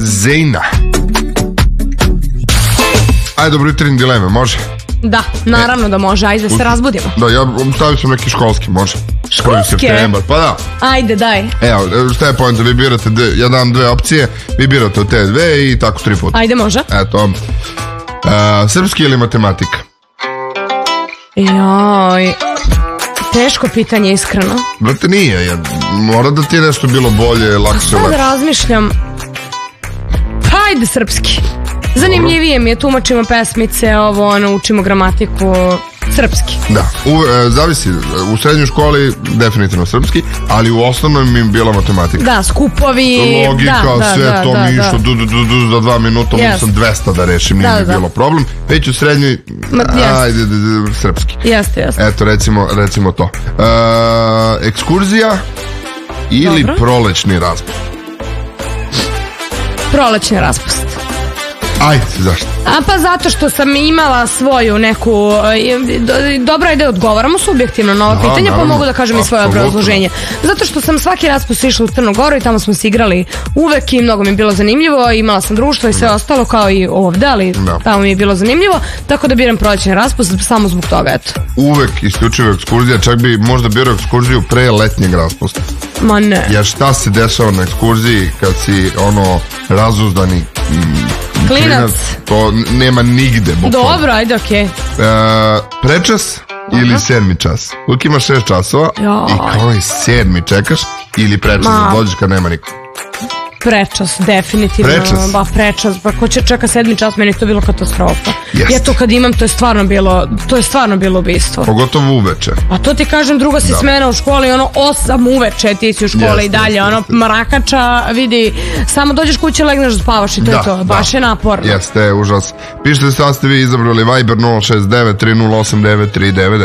Zejna. Ajde, dobro jutrini dileme, može? Da, naravno da može, ajde se razbudimo. Da, ja stavio sam neki školski, može. Školske? 1. septembar, pa da. Ajde, daj. Evo, šta je point, vi birate, ja dam dve opcije, vi birate od te dve i tako 3 puta. Ajde, može. Eto, srpski ili matematika? Joj, teško pitanje, iskreno. Brate, nije, jer mora da ti je nešto bilo bolje, lakše. Sad razmišljam. Pa ajde, srpski. Zanimljivije mi je, tumačimo pesmice, učimo gramatiku, srpski. Da, zavisi, u srednjoj školi definitivno srpski, ali u osnovnoj mi je bila matematika. Da, skupovi. Logika, sve to mi išlo, za 2 minuta mogu sam 200 da rešim, nije mi bilo problem. Već u srednjoj, ajde, srpski. Jeste. Eto, recimo to. Ekskurzija ili prolećni raspust? Prolećni raspust. Ajde, zašto? Pa zato što sam imala svoju neku, dobra je da odgovaramo subjektivno na ovo pitanje, pa mogu da kažem i svoje obrazloženje. Zato što sam svaki raspust išla u Crnu Goru i tamo smo se igrali uvek i mnogo mi je bilo zanimljivo, imala sam društvo i sve ostalo kao i ovde, ali tamo mi je bilo zanimljivo, tako da biram prolećni raspust samo zbog toga, eto. Uvek isključivo ekskurzija, čak bi možda birao ekskurziju pre letnjeg raspusta. Ma ne. Jer šta se dešava na ekskurziji kad si razuzdani klinac? To nema nigde. Dobro, ajde, okej. Prečas ili 7. čas? Uvijek imaš 6 časova i kao onaj 7. čekaš ili prečas da dođeš kad nema niko. Prečas, definitivno. Prečas, pa ko će čeka 7. čas, meni to bilo katastrofa. Ja to kad imam, to je stvarno bilo ubistvo. Pogotovo uveče. Pa to ti kažem, druga si smena u školi, 8 uveče ti si u školi i dalje, marakača, vidi, samo dođeš kuće, legneš da spavaš i to je to, baš je naporno. Jeste, užas. Pišite sad ste vi izabrali Viber 069 3089 39.